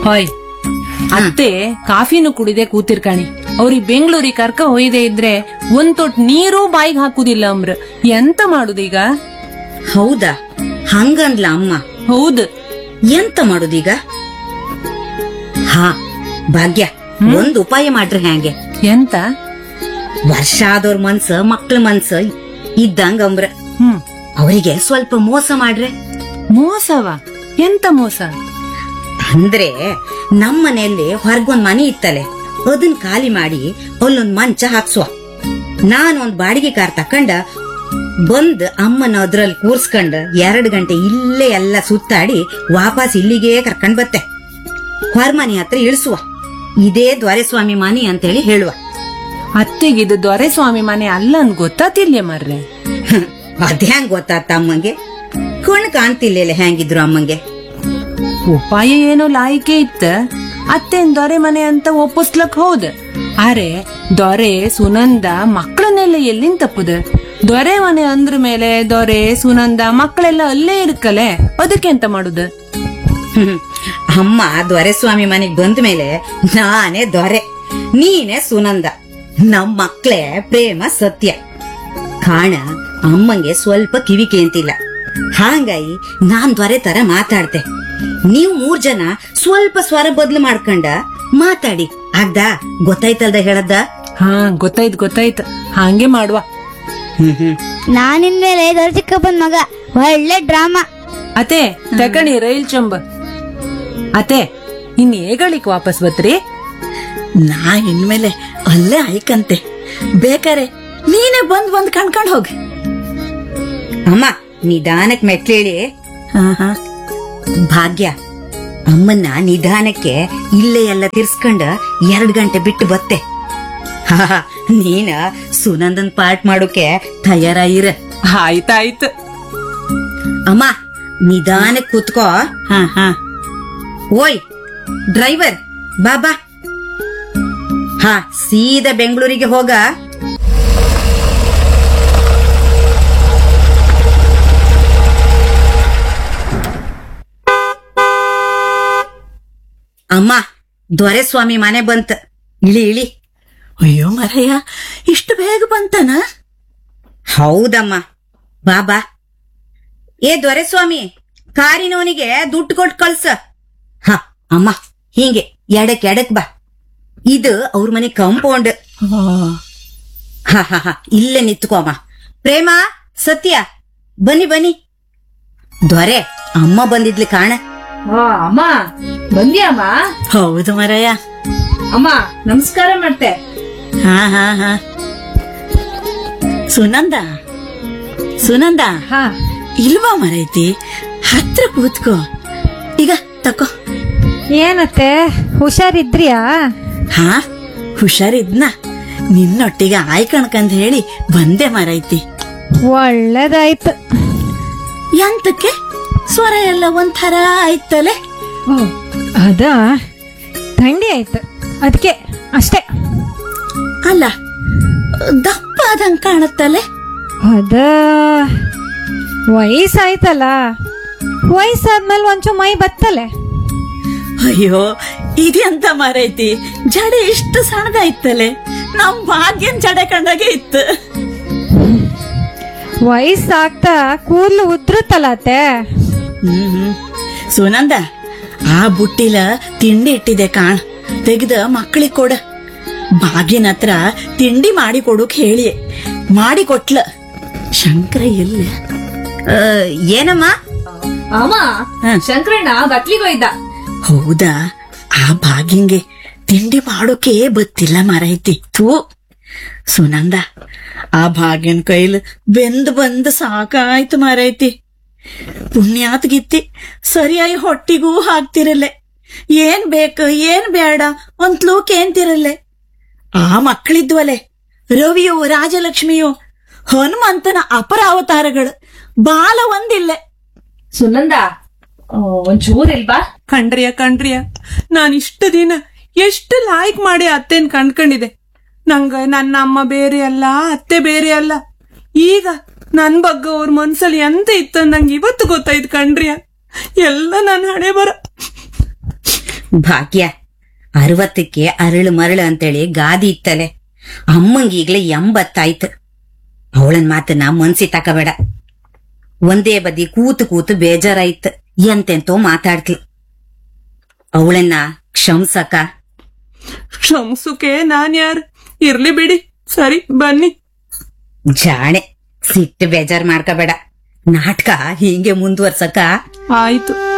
ಹೊಯ್ ಅತ್ತೆ ಕಾಫಿನೂ ಕುಡಿದೆ ಕೂತಿರ್ಕಾಣಿ ಅವ್ರಿಗೆ ಬೆಂಗಳೂರಿಗೆ ಕರ್ಕ ಹೊಯ್ದೆ ಇದ್ರೆ ಒಂದ್ ತೊಟ್ ನೀರು ಬಾಯಿಗೆ ಹಾಕುದಿಲ್ಲ ಅಮ್ರ ಎಂತ ಮಾಡುದೀಗ? ಹೌದಾ? ಹಂಗಂದ್ಲ ಅಮ್ಮ. ಹೌದು. ಎಂತ ಮಾಡುದೀಗ? ಹಾ ಭಾಗ್ಯ, ಒಂದ್ ಉಪಾಯ ಮಾಡ್ರಿ. ಹ್ಯಾಂಗೆ? ಎಂತ? ವರ್ಷ ಆದವ್ರ ಮನ್ಸ ಮಕ್ಳ ಮನ್ಸ ಇದ್ದಂಗ ಅಂಬ್ರ ಹ್ಮ್. ಅವರಿಗೆ ಸ್ವಲ್ಪ ಮೋಸ ಮಾಡ್ರೆ. ಮೋಸವ? ಎಂತ ಮೋಸ? ಅಂದ್ರೆ ನಮ್ಮನೆಯಲ್ಲಿ ಹೊರಗೊಂದ್ ಮನೆ ಇತ್ತಲೆ, ಅದನ್ ಖಾಲಿ ಮಾಡಿ ಅಲ್ಲೊಂದ್ ಮಂಚ ಹಾಕ್ಸುವ. ನಾನೊಂದ್ ಬಾಡಿಗೆ ಕಾರ್ ತಕೊಂಡ ಬಂದ್ ಅಮ್ಮನ ಅದ್ರಲ್ಲಿ ಕೂರ್ಸ್ಕೊಂಡ್ 2 ಗಂಟೆ ಇಲ್ಲೇ ಎಲ್ಲ ಸುತ್ತಾಡಿ ವಾಪಸ್ ಇಲ್ಲಿಗೆ ಕರ್ಕೊಂಡ್ ಬತ್ತೆ. ಹೊರಮನಿ ಹತ್ರ ಇಳಿಸುವ. ಇದೇ ದೊರೆಸ್ವಾಮಿ ಮನಿ ಅಂತೇಳಿ ಹೇಳುವ. ಅತ್ತೆಗಿದು ದೊರೆಸ್ವಾಮಿ ಮನೆ ಅಲ್ಲ ಅನ್ ಗೊತ್ತಾತಿಲ್ಯ ಮರ್ರೆ. ಅದ್ ಹೆಂಗ್ ಗೊತ್ತಾತ ಅಮ್ಮಂಗೆ? ಕಣ್ ಕಾಣ್ತಿಲ್ಲ ಹೆಂಗಿದ್ರು ಅಮ್ಮಂಗೆ. ಉಪಾಯ ಏನೋ ಲಾಯಿಕೆ ಇತ್ತ. ಅತ್ತೆನ್ ದೊರೆ ಮನೆ ಅಂತ ಒಪ್ಪಿಸ್ಲಕ್ ಹೌದ್. ಆರೆ ದೊರೆ ಸುನಂದ ಮಕ್ಕಳನ್ನೆಲ್ಲ ಎಲ್ಲಿಂದ ತಪ್ಪುದ? ದೊರೆ ಮನೆ ಅಂದ್ರ ಮೇಲೆ ದೊರೆ ಸುನಂದ ಮಕ್ಕಳೆಲ್ಲ ಅಲ್ಲೇ ಇರ್ಕಲೆ, ಅದಕ್ಕೆ ಎಂತ ಮಾಡುದು? ಅಮ್ಮ ದೊರೆಸ್ವಾಮಿ ಮನೆಗ್ ಬಂದ ಮೇಲೆ ನಾನೇ ದೊರೆ, ನೀನೇ ಸುನಂದ. ನಮ್ ಮಕ್ಳೇ ಪ್ರೇಮ ಸತ್ಯ. ಕಾಣ ಅಮ್ಮಂಗೆ ಸ್ವಲ್ಪ ಕಿವಿ ಕೇಂತಿಲ್ಲ. ಹಾಂಗಾಗಿ ನಾನ್ ದೊರೆ ತರ ಮಾತಾಡ್ತೆ. ನೀವ್ 3 ಜನ ಸ್ವಲ್ಪ ಸ್ವರ ಬದ್ಲು ಮಾಡ್ಕೊಂಡ ಮಾತಾಡಿ. ಆಗ್ದಾ? ಗೊತ್ತಾಯ್ತಲ್ದ ಹೇಳದ್ದ? ಹಾ ಗೊತ್ತಾಯ್ತು. ಹಾಂಗೆ ಮಾಡುವ. ನಾನಿನ್ಮೇಲೆ ದೊರೆ ಚಿಕ್ಕಪ್ಪನ್ ಮಗ. ಒಳ್ಳೆ ಡ್ರಾಮಾ. ಅತೆ ತಕಣಿ ರೈಲ್ ಚಂಬ. ಅತೆ ಇನ್ ಏಗಳಿಕ್ ವಾಪಸ್ ಬತ್ರಿ? ನಾ ಇನ್ಮೇಲೆ ಅಲ್ಲೇ ಆಯ್ಕಂತೆ. ಬೇಕಾರೆ ನೀನೇ ಬಂದ್ ಕಣ್ಕೊಂಡ್ ಹೋಗಿ. ಅಮ್ಮ ನಿಧಾನಕ್ ಮೆಟ್ಲೇಳಿ. ಹಾ ಭಾಗ್ಯ, ಅಮ್ಮನ್ನ ನಿಧಾನಕ್ಕೆ ಇಲ್ಲೇ ಎಲ್ಲ ತಿರ್ಸ್ಕೊಂಡ 2 ಗಂಟೆ ಬಿಟ್ಟು ಬತ್ತೆ. ನೀನ ಸುನಂದನ್ ಪಾರ್ಟ್ ಮಾಡೋಕೆ ತಯಾರಾಗಿರ. ಆಯ್ತಾಯ್ತು. ಅಮ್ಮ ನಿಧಾನಕ್ ಕೂತ್ಕೋ. ಹಾ ಓಯ್ ಡ್ರೈವರ್, ಬಾಬಾ. ಹಾ ಸೀದಾ ಬೆಂಗಳೂರಿಗೆ ಹೋಗ. ಅಮ್ಮ ದೊರೆಸ್ವಾಮಿ ಮನೆ ಬಂತ. ಇಳಿ. ಅಯ್ಯೋ ಮರಯ್ಯ, ಇಷ್ಟು ಬೇಗ ಬಂತನ? ಹೌದಮ್ಮ. ಬಾಬಾ. ಏ ದೊರೆಸ್ವಾಮಿ, ಕಾರಿನವನಿಗೆ ದುಡ್ಡು ಕೊಟ್ಟು ಕಳ್ಸ. ಹ ಅಮ್ಮ ಹಿಂಗೆ ಎಡಕ್ ಬಾ. ಇದು ಅವ್ರ ಮನೆ ಕಾಂಪೌಂಡ್. ಹ ಇಲ್ಲೇ ನಿತ್ಕೋ ಅಮ್ಮ. ಪ್ರೇಮ, ಸತ್ಯ, ಬನ್ನಿ. ದೊರೆ ಅಮ್ಮ ಬಂದಿದ್ಲಿ ಕಾಣ. ಅಮ್ಮ ಬಂದ್ಯಾಮ್ಮ? ಹೌದು ಮರಯ್ಯ. ಅಮ್ಮ ನಮಸ್ಕಾರ ಮಾಡ್ತೆ. ಹಾ ಸುನಂದ ಹಾ ಇಲ್ವಾ ಮರೈತಿ? ಹತ್ರ ಕೂತ್ಕೋ. ಈಗ ತಕೋ. ಏನತ್ತೆ ಹುಷಾರಿದ್ರಿಯಾ? ಹಾ ಹುಷಾರಿದ್ನ. ನಿನ್ನೊಟ್ಟಿಗೆ ಆಯ್ಕಣ್ಕಂದ್ ಹೇಳಿ ಬಂದೆ ಮರೈತಿ. ಒಳ್ಳೇದಾಯ್ತು. ಎಂತಕ್ಕೆ ಸ್ವರ ಎಲ್ಲ ಒಂಥರ ಆಯ್ತಲೆ? ಅದ ಥಂಡಿ ಆಯ್ತು ಅದಕ್ಕೆ ಅಷ್ಟೇ. ಅಲ್ಲ ದಪ್ಪ ಆದಂಗ್ ಕಾಣತ್ತಲೆ? ಅದ ವಯಸ್ಸಾಯ್ತಲ್ಲ, ವಯಸ್ಸಾದ್ಮೇಲೆ ಒಂಚೂರು ಮೈ ಬತ್ತಲೆ. ಅಯ್ಯೋ ಇದೆಂತ ಮರೈತಿ, ಜಡೆ ಇಷ್ಟು ಸಣ್ಣದಾಯ್ತಲೆ. ನಮ್ ಭಾಗ್ಯನ್ ಜಡೆ ಕಂಡಾಗೆ ಇತ್ತು. ವಯಸ್ಸಾಗ್ತಾ ಕೂದಲು ಉದ್ರುತ್ತಲ್ಲ ಅತ್ತೆ. ಸುನಂದ, ಆ ಬುಟ್ಟಿಲ ತಿಂಡಿ ಇಟ್ಟಿದೆ ಕಾಣ್, ತೆಗ್ದ ಮಕ್ಕಳಿಗೆ ಕೊಡ. ಭಾಗ್ಯನ ಹತ್ರ ತಿಂಡಿ ಮಾಡಿ ಕೊಡೋಕ್ ಹೇಳಿ ಮಾಡಿ ಕೊಟ್ಲ. ಶಂಕರ ಎಲ್ಲ? ಏನಮ್ಮ? ಅಮ್ಮ ಶಂಕರಣ್ಣ ಬತ್ಲಿಗೋಯ್ದ. ಹೌದಾ? ಆ ಭಾಗ್ಯಂಗೆ ತಿಂಡಿ ಮಾಡೋಕೆ ಬತ್ತಿಲ್ಲ ಮರೈತಿ. ಥೂ ಸುನಂದ, ಆ ಭಾಗ್ಯನ್ ಕೈಲ್ ಬಂದ್ ಸಾಕಾಯ್ತು ಮರೈತಿ. ಪುಣ್ಯಾತ್ಗಿತ್ತಿ ಸರಿಯಾಗಿ ಹೊಟ್ಟಿಗೂ ಹಾಕ್ತಿರಲ್ಲೆ. ಏನ್ ಬೇಕು ಏನ್ ಬೇಡ ಒಂದ್ಲೂಕ್ ಏನ್ತಿರಲ್ಲೆ. ಆ ಮಕ್ಕಳಿದ್ವಲೆ, ರವಿಯು ರಾಜಲಕ್ಷ್ಮಿಯು ಹನುಮಂತನ ಅಪರ ಅವತಾರಗಳು. ಬಾಲ ಒಂದಿಲ್ಲೆ. ಸುನಂದ ಒಂಚೂರಿಲ್ವಾ? ಕಣ್ರಿಯ ನಾನ್ ಇಷ್ಟು ದಿನ ಎಷ್ಟು ಲಾಯ್ಕ್ ಮಾಡಿ ಅತ್ತೆನ್ ಕಂಡ್ಕೊಂಡಿದೆ. ನಂಗ ನನ್ನ ಅಮ್ಮ ಬೇರೆ ಅಲ್ಲ, ಅತ್ತೆ ಬೇರೆ ಅಲ್ಲ. ಈಗ ನನ್ ಬಗ್ಗೆ ಅವ್ರ ಮನ್ಸಲ್ಲಿ ಎಂತ ಇತ್ತ ನಂಗೆ ಇವತ್ತು ಗೊತ್ತಾಯ್ತು ಕಣ್ರಿಯ. ಎಲ್ಲ ನನ್ನ ಹಣೆ ಬರ. ಭಾಗ್ಯ 60ಕ್ಕೆ ಅರಳು ಮರಳು ಅಂತೇಳಿ ಗಾದಿ ಇತ್ತಲೆ. ಅಮ್ಮಂಗೀಗ್ಲೇ 80 ಅವಳನ್ ಮಾತನ್ನ ಮನ್ಸಿ ತಕಬೇಡ. ಒಂದೇ ಬದಿ ಕೂತು ಕೂತು ಬೇಜಾರಾಯ್ತು, ಎಂತೆಂತೋ ಮಾತಾಡ್ತಿ. ಅವಳನ್ನ ಕ್ಷಮ್ಸಕ. ಕ್ಷಮ್ಸುಕೆ ನಾನ್ ಯಾರ್? ಇರ್ಲಿ ಬಿಡಿ, ಸರಿ ಬನ್ನಿ. ಜಾಣೆ, ಸಿಟ್ಟು ಬೇಜಾರ್ ಮಾಡ್ಕೋಬೇಡ. ನಾಟಕ ಹೀಗೆ ಮುಂದುವರ್ಸಕ. ಆಯ್ತು.